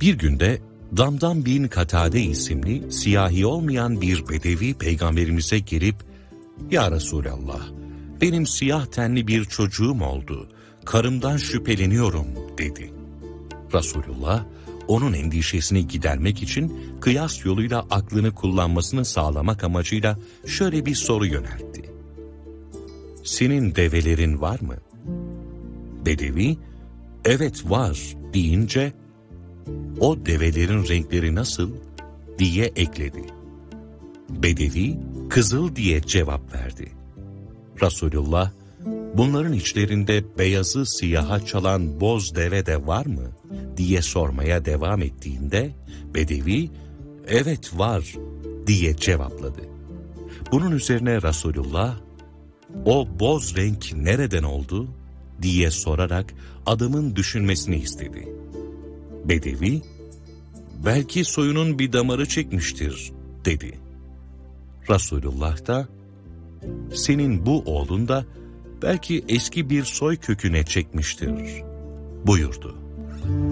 Bir günde Damdam bin Katade isimli siyahi olmayan bir bedevi peygamberimize gelip "Ya Resulallah, benim siyah tenli bir çocuğum oldu, karımdan şüpheleniyorum" dedi. Resulullah onun endişesini gidermek için kıyas yoluyla aklını kullanmasını sağlamak amacıyla şöyle bir soru yöneltti: "Senin develerin var mı?" Bedevi "Evet var" deyince "O develerin renkleri nasıl?" diye ekledi. Bedevi kızıl diye cevap verdi. Resulullah bunların içlerinde beyazı siyaha çalan boz deve de var mı diye sormaya devam ettiğinde Bedevi "Evet var" diye cevapladı. Bunun üzerine Resulullah "O boz renk nereden oldu?" diye sorarak adamın düşünmesini istedi. Bedevi "Belki soyunun bir damarı çekmiştir" dedi. Resulullah da "Senin bu oğlun da belki eski bir soy köküne çekmiştir" buyurdu.